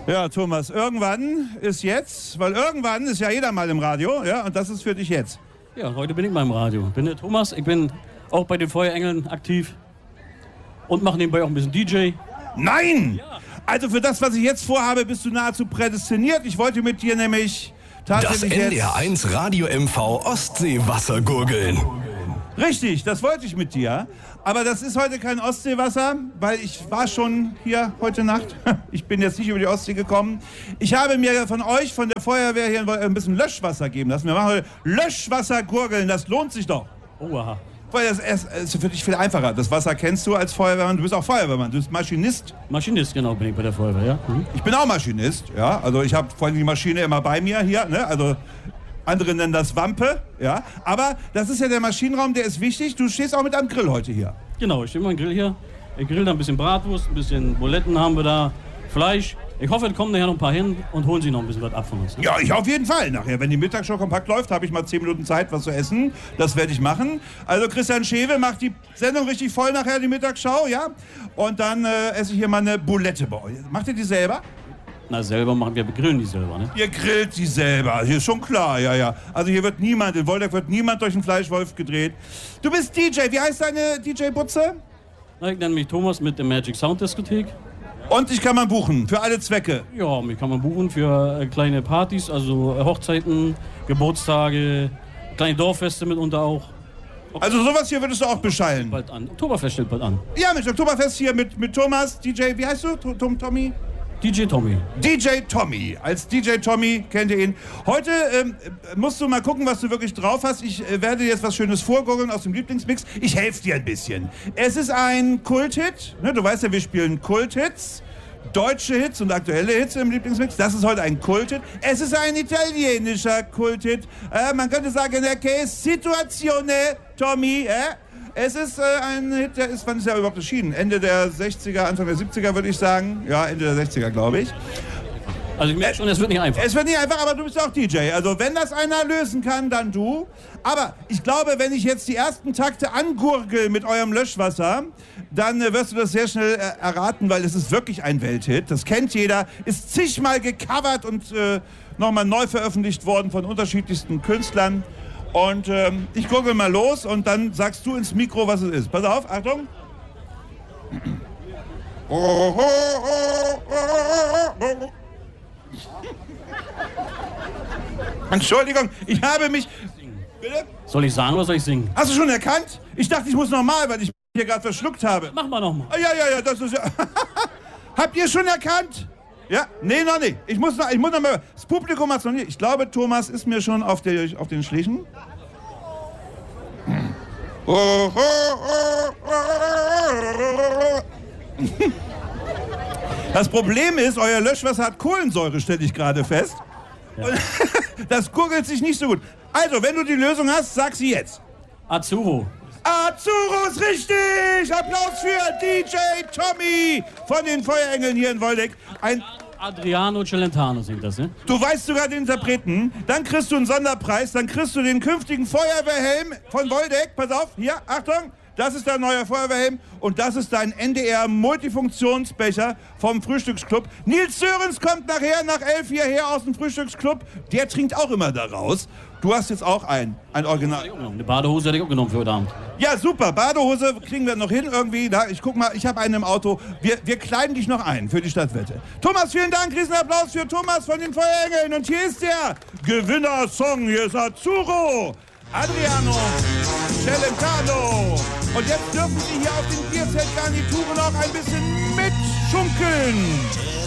Ja, Thomas, irgendwann ist jetzt, weil irgendwann ist ja jeder mal im Radio, ja, und das ist für dich jetzt. Ja, heute bin ich mal im Radio. Ich bin der Thomas, ich bin auch bei den Feuerengeln aktiv und mache nebenbei auch ein bisschen DJ. Nein! Ja. Also für das, was ich jetzt vorhabe, bist du nahezu prädestiniert. Ich wollte mit dir nämlich tatsächlich das NDR1 Radio MV Ostseewasser gurgeln. Richtig, das wollte ich mit dir. Aber das ist heute kein Ostseewasser, weil ich war schon hier heute Nacht. Ich bin jetzt nicht über die Ostsee gekommen. Ich habe mir von euch, von der Feuerwehr hier ein bisschen Löschwasser geben lassen. Wir machen heute Löschwasser gurgeln, das lohnt sich doch. Oha. Weil das ist für dich viel einfacher. Das Wasser kennst du als Feuerwehrmann. Du bist auch Feuerwehrmann, du bist Maschinist. Maschinist, genau, bin ich bei der Feuerwehr, ja. Mhm. Ich bin auch Maschinist, ja. Also ich habe vor allem die Maschine immer bei mir hier, ne? Also andere nennen das Wampe, ja. Aber das ist ja der Maschinenraum, der ist wichtig. Du stehst auch mit einem Grill heute hier. Genau, ich stehe mit meinem Grill hier. Ich grill da ein bisschen Bratwurst, ein bisschen Buletten haben wir da, Fleisch. Ich hoffe, es kommen nachher noch ein paar hin und holen sich noch ein bisschen was ab von uns. Ne? Ja, ich auf jeden Fall. Nachher, wenn die Mittagsshow kompakt läuft, habe ich mal 10 Minuten Zeit, was zu essen. Das werde ich machen. Also Christian Schewe macht die Sendung richtig voll nachher, die Mittagsschau, ja. Und dann esse ich hier mal eine Bulette bei euch. Macht ihr die selber? Na, selber machen wir grillen die selber, ne? Ihr grillt die selber, hier ist schon klar, ja, ja. Also hier wird niemand, in Woldeck wird niemand durch einen Fleischwolf gedreht. Du bist DJ, wie heißt deine DJ-Butze? Na, ich nenne mich Thomas mit der Magic Sound Diskothek. Und dich kann man buchen, für alle Zwecke. Ja, mich kann man buchen für kleine Partys, also Hochzeiten, Geburtstage, kleine Dorffeste mitunter auch. Also sowas hier würdest du auch beschallen. Bald an. Oktoberfest steht bald an. Ja, mit Oktoberfest hier mit Thomas, DJ, wie heißt du? Tommy? DJ Tommy. DJ Tommy. Als DJ Tommy kennt ihr ihn. Heute musst du mal gucken, was du wirklich drauf hast. Ich werde jetzt was Schönes vorgurgeln aus dem Lieblingsmix. Ich helfe dir ein bisschen. Es ist ein Kulthit. Ne, du weißt ja, wir spielen Kulthits. Deutsche Hits und aktuelle Hits im Lieblingsmix. Das ist heute ein Kulthit. Es ist ein italienischer Kulthit. Man könnte sagen, che situazione, Tommy. Es ist ein Hit, der ist, wann ist der überhaupt erschienen? Ende der 60er, Anfang der 70er würde ich sagen. Ja, Ende der 60er, glaube ich. Also ich merke schon, es wird nicht einfach. Es wird nicht einfach, aber du bist auch DJ. Also wenn das einer lösen kann, dann du. Aber ich glaube, wenn ich jetzt die ersten Takte angurgel mit eurem Löschwasser, dann wirst du das sehr schnell erraten, weil es ist wirklich ein Welthit. Das kennt jeder, ist zigmal gecovert und nochmal neu veröffentlicht worden von unterschiedlichsten Künstlern. Und ich gurgel mal los und dann sagst du ins Mikro, was es ist. Pass auf, Achtung. Entschuldigung, ich habe mich... Bitte? Soll ich sagen oder soll ich singen? Hast du schon erkannt? Ich dachte, ich muss nochmal, weil ich hier gerade verschluckt habe. Mach mal nochmal. Ja, das ist ja... Habt ihr schon erkannt? Ja? Nee, noch nicht. Ich muss noch mal... Das Publikum hat es noch nicht. Ich glaube, Thomas ist mir schon auf den Schlichen. Das Problem ist, euer Löschwasser hat Kohlensäure, stelle ich gerade fest. Ja. Das gurgelt sich nicht so gut. Also, wenn du die Lösung hast, sag sie jetzt. Azzurro. Azzurro ist richtig! Applaus für DJ Tommy von den Feuerengeln hier in Woldeck. Adriano Celentano singt das, ne? Du weißt sogar den Interpreten. Dann kriegst du einen Sonderpreis. Dann kriegst du den künftigen Feuerwehrhelm von Woldeck. Pass auf, hier, Achtung. Das ist dein neuer Feuerwehrhelm und das ist dein NDR-Multifunktionsbecher vom Frühstücksclub. Nils Sörens kommt nachher nach 11 hierher aus dem Frühstücksclub. Der trinkt auch immer daraus. Du hast jetzt auch ein Original. Eine Badehose hätte ich auch genommen für heute Abend. Ja, super. Badehose kriegen wir noch hin irgendwie. Da, ich guck mal, ich habe einen im Auto. Wir kleiden dich noch ein für die Stadtwette. Thomas, vielen Dank. Riesenapplaus für Thomas von den Feuerengeln. Und hier ist der Gewinnersong. Hier ist Azzurro. Adriano Celentano. Und jetzt dürfen Sie hier auf den Bierzeltgarnituren noch ein bisschen mitschunkeln.